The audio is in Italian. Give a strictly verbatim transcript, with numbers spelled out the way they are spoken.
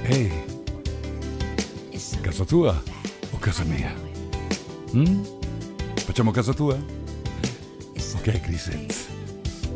Ehi, casa tua o casa mia? Mm? Facciamo casa tua? Ok, Chris.